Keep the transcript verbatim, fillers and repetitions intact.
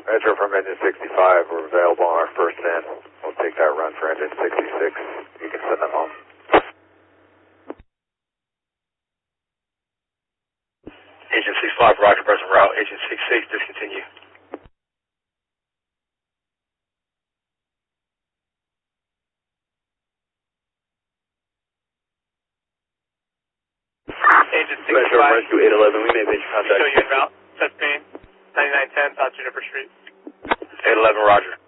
Metro from engine sixty-five, we're available on our first end. We'll take that run for engine sixty-six. You can send them home. Engine sixty-five, roger, present route. Engine sixty-six, discontinue. Engine sixty-five. Metro Rescue eight eleven, we may make contact. Show you en route. Sustain. ninety-nine ten, South Juniper Street. eight eleven, roger.